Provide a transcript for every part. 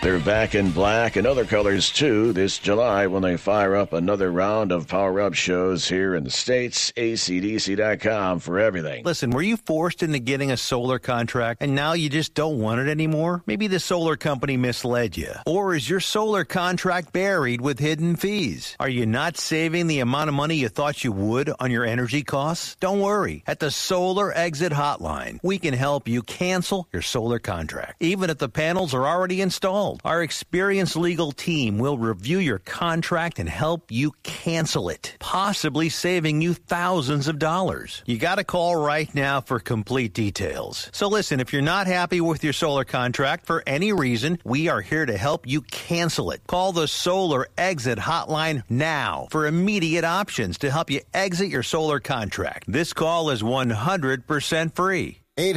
They're back in black and other colors, too, this July when they fire up another round of Power Up shows here in the States. ACDC.com for everything. Listen, were you forced into getting a solar contract and now you just don't want it anymore? Maybe the solar company misled you. Or is your solar contract buried with hidden fees? Are you not saving the amount of money you thought you would on your energy costs? Don't worry. At the Solar Exit Hotline, we can help you cancel your solar contract, even if the panels are already installed. Our experienced legal team will review your contract and help you cancel it, possibly saving you thousands of dollars. You got to call right now for complete details. So listen, if you're not happy with your solar contract for any reason, we are here to help you cancel it. Call the Solar Exit Hotline now for immediate options to help you exit your solar contract. This call is 100% free.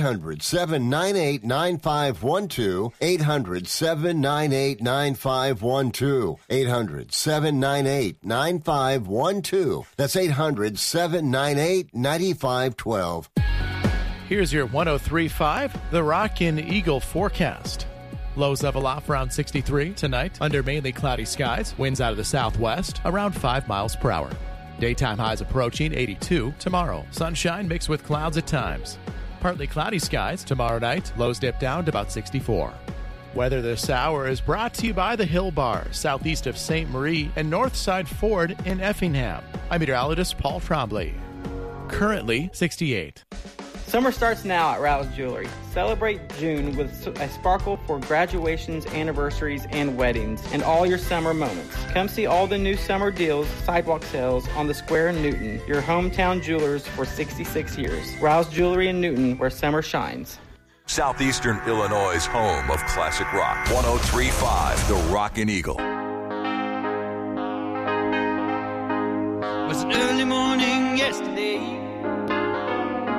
800-798-9512. 800-798-9512. 800-798-9512. That's 800-798-9512. Here's your 103.5, The Rockin' Eagle forecast. Lows level off around 63 tonight under mainly cloudy skies. Winds out of the southwest around 5 miles per hour. Daytime highs approaching 82 tomorrow. Sunshine mixed with clouds at times. Partly cloudy skies tomorrow night. Lows dip down to about 64. Weather this hour is brought to you by the Hill Bar, southeast of St. Marie and Northside Ford in Effingham. I'm meteorologist Paul Trombley. Currently 68. Summer starts now at Rouse Jewelry. Celebrate June with a sparkle for graduations, anniversaries, and weddings, and all your summer moments. Come see all the new summer deals, sidewalk sales on the Square in Newton, your hometown jewelers for 66 years. Rouse Jewelry in Newton, where summer shines. Southeastern Illinois' home of classic rock. 103.5, The Rockin' Eagle. It was an early morning yesterday.